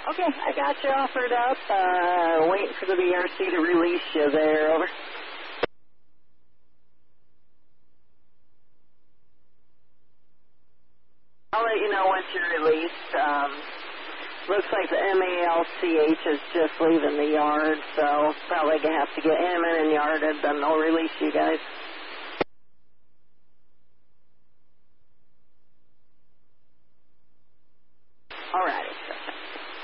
Okay, I got you offered up. Waiting for the BRC to release you there. Over. I'll let you know once you're released. Looks like the MALCH is just leaving the yard, so probably going to have to get him in and yarded, then they'll release you guys.